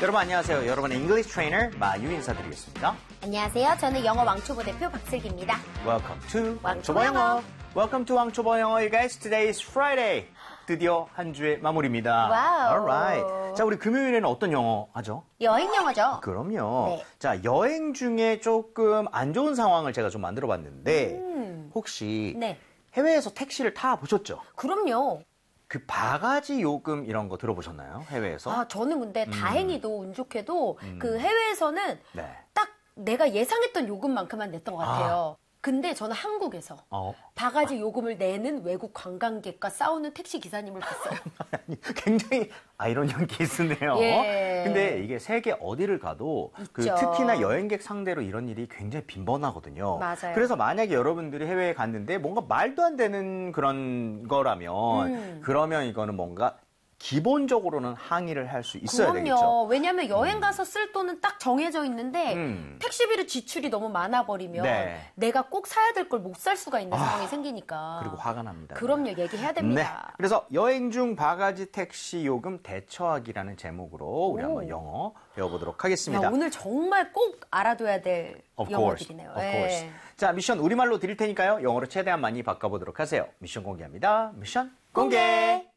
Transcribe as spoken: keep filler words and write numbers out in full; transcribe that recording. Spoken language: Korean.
여러분 안녕하세요. 여러분의 English Trainer 마유 인사드리겠습니다. 안녕하세요. 저는 영어 왕초보 대표 박슬기입니다. Welcome to 왕초보 왕초보 영어. 영어. Welcome to 왕초보 영어. You guys, today is Friday. 드디어 한 주의 마무리입니다. 와우. Alright. 자, 우리 금요일에는 어떤 영어 하죠? 여행 영어죠. 그럼요. 네. 자, 여행 중에 조금 안 좋은 상황을 제가 좀 만들어 봤는데 음. 혹시 네. 해외에서 택시를 타 보셨죠? 그럼요. 그 바가지 요금 이런 거 들어보셨나요? 해외에서? 아, 저는 근데 다행히도 운 좋게도 그 해외에서는 네. 딱 내가 예상했던 요금만큼만 냈던 것 같아요. 근데 저는 한국에서 어. 바가지 요금을 내는 외국 관광객과 싸우는 택시 기사님을 봤어요. 아니, 굉장히 아이러니한 케이스네요. 예. 근데 이게 세계 어디를 가도 그 있죠. 특히나 여행객 상대로 이런 일이 굉장히 빈번하거든요. 맞아요. 그래서 만약에 여러분들이 해외에 갔는데 뭔가 말도 안 되는 그런 거라면 음. 그러면 이거는 뭔가 기본적으로는 항의를 할 수 있어야 그럼요. 되겠죠. 왜냐하면 여행 가서 쓸 돈은 딱 정해져 있는데 음. 택시비로 지출이 너무 많아버리면 네. 내가 꼭 사야 될 걸 못 살 수가 있는 상황이 생기니까. 그리고 화가 납니다. 그럼요. 얘기해야 네. 됩니다. 그래서 여행 중 바가지 택시 요금 대처하기라는 제목으로 우리 오. 한번 영어 배워보도록 야, 하겠습니다. 오늘 정말 꼭 알아둬야 될 Of course, 영어들이네요. of 예. course. 자, 미션 우리말로 드릴 테니까요. 영어로 최대한 많이 바꿔보도록 하세요. 미션 공개합니다. 미션 공개! 공개!